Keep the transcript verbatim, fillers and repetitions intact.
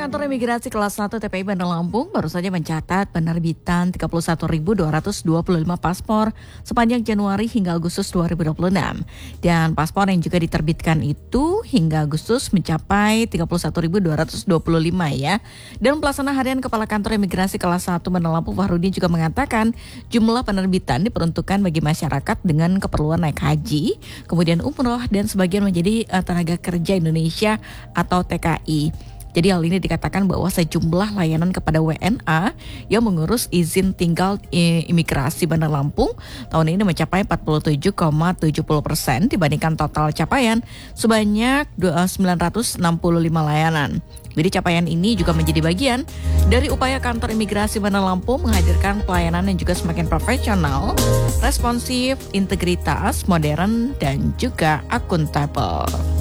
Kantor Imigrasi Kelas satu T P I Bandar Lampung baru saja mencatat penerbitan tiga puluh satu ribu dua ratus dua puluh lima paspor sepanjang Januari hingga Agustus dua ribu dua puluh enam. Dan paspor yang juga diterbitkan itu hingga Agustus mencapai tiga puluh satu ribu dua ratus dua puluh lima ya. Dan pelaksana harian Kepala Kantor Imigrasi Kelas satu Bandar Lampung Fahrudin juga mengatakan jumlah penerbitan diperuntukkan bagi masyarakat dengan keperluan naik haji, kemudian umroh dan sebagian menjadi uh, tenaga kerja Indonesia atau T K I. Jadi hal ini dikatakan bahwa sejumlah layanan kepada W N A yang mengurus izin tinggal imigrasi Bandar Lampung tahun ini mencapai empat puluh tujuh koma tujuh puluh persen dibandingkan total capaian sebanyak sembilan ratus enam puluh lima layanan. Jadi capaian ini juga menjadi bagian dari upaya kantor imigrasi Bandar Lampung menghadirkan pelayanan yang juga semakin profesional, responsif, integritas, modern, dan juga akuntabel.